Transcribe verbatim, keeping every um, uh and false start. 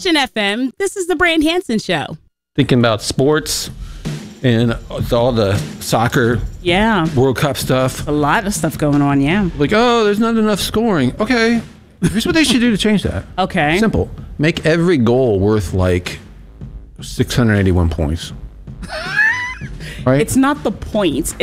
Passion F M, this is the Brand Hansen Show. Thinking about sports and all the soccer Yeah. World Cup stuff. A lot of stuff going on, yeah. Like, oh, there's not enough scoring. Okay. Here's what they should do to change that. Okay. Simple. Make every goal worth like six hundred eighty-one points. Right? It's not the points.